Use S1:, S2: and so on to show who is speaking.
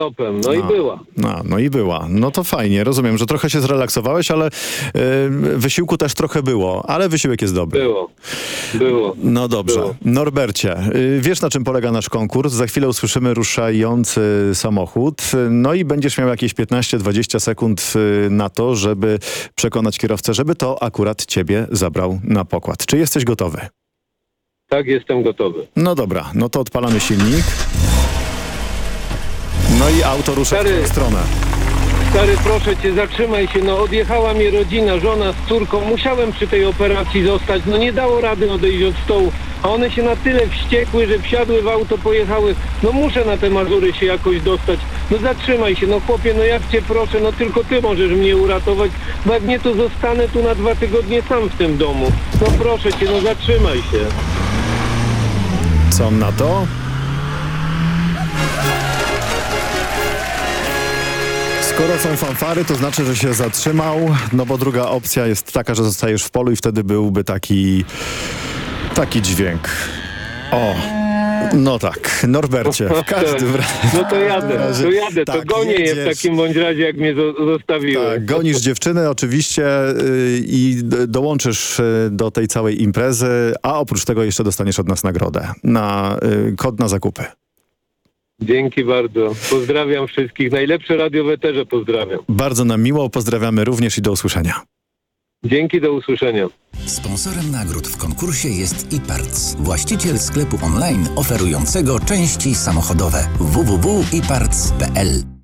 S1: Topem, no i była.
S2: No i była. No to fajnie, rozumiem, że trochę się zrelaksowałeś, ale wysiłku też trochę było, ale wysiłek jest dobry.
S1: Było.
S2: No dobrze.
S1: Było.
S2: Norbercie, wiesz, na czym polega nasz konkurs? Za chwilę usłyszymy ruszający samochód, no i będziesz miał jakieś 15-20 sekund na to, żeby przekonać kierowcę, żeby to akurat ciebie zabrał na pokład. Czy jesteś gotowy?
S1: Tak, jestem gotowy.
S2: No dobra, no to odpalamy silnik. No i auto rusza w twoją stronę.
S1: Stary, proszę cię, zatrzymaj się, no odjechała mnie rodzina, żona z córką, musiałem przy tej operacji zostać, no nie dało rady odejść od stołu, a one się na tyle wściekły, że wsiadły w auto, pojechały, no muszę na te Mazury się jakoś dostać, no zatrzymaj się, no chłopie, no jak cię proszę, no tylko ty możesz mnie uratować, bo jak nie, to zostanę tu na 2 tygodnie sam w tym domu, no proszę cię, no zatrzymaj się.
S2: Co on na to? Skoro są fanfary, to znaczy, że się zatrzymał, no bo druga opcja jest taka, że zostajesz w polu i wtedy byłby taki dźwięk. O, no tak, Norbercie, w każdym razie.
S1: No to jadę,
S2: tak,
S1: to gonię je w takim bądź razie, jak mnie zostawiły.
S2: Tak, gonisz dziewczynę oczywiście i dołączysz do tej całej imprezy, a oprócz tego jeszcze dostaniesz od nas nagrodę na kod na zakupy.
S1: Dzięki bardzo. Pozdrawiam wszystkich. Najlepsze radio w eterze pozdrawiam.
S2: Bardzo nam miło, pozdrawiamy również i do usłyszenia.
S1: Dzięki, do usłyszenia.
S3: Sponsorem nagród w konkursie jest iParts, właściciel sklepu online oferującego części samochodowe www.iparts.pl.